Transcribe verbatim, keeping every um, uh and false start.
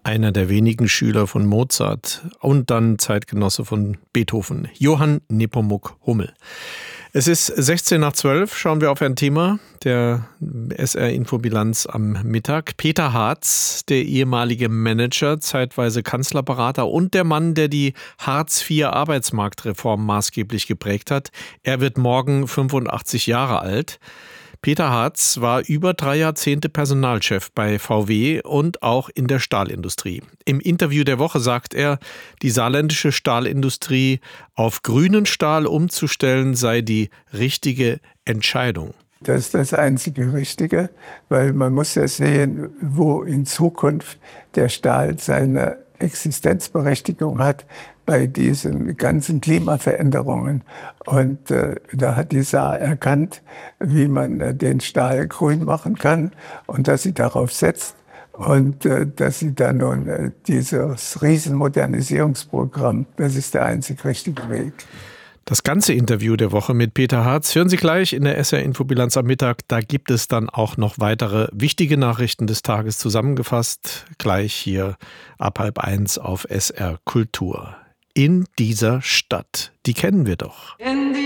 Einer der wenigen Schüler von Mozart und dann Zeitgenosse von Beethoven, Johann Nepomuk Hummel. Es ist sechzehn nach zwölf, schauen wir auf ein Thema der S R-Infobilanz am Mittag. Peter Hartz, der ehemalige Manager, zeitweise Kanzlerberater und der Mann, der die Hartz vier Arbeitsmarktreform maßgeblich geprägt hat. Er wird morgen fünfundachtzig Jahre alt. Peter Hartz war über drei Jahrzehnte Personalchef bei V W und auch in der Stahlindustrie. Im Interview der Woche sagt er, die saarländische Stahlindustrie auf grünen Stahl umzustellen sei die richtige Entscheidung. Das ist das einzige Richtige, weil man muss ja sehen, wo in Zukunft der Stahl seine Existenzberechtigung hat bei diesen ganzen Klimaveränderungen. Und äh, da hat die Saar erkannt, wie man äh, den Stahl grün machen kann und dass sie darauf setzt und äh, dass sie dann nun äh, dieses Riesenmodernisierungsprogramm, das ist der einzig richtige Weg. Das ganze Interview der Woche mit Peter Hartz hören Sie gleich in der S R-Infobilanz am Mittag. Da gibt es dann auch noch weitere wichtige Nachrichten des Tages zusammengefasst. Gleich hier ab halb eins auf S R Kultur. In dieser Stadt, die kennen wir doch.